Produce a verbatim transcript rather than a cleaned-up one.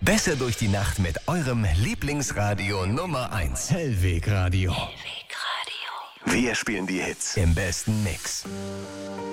Besser durch die Nacht mit eurem Lieblingsradio Nummer eins. Hellweg Radio. Wir spielen die Hits im besten Mix.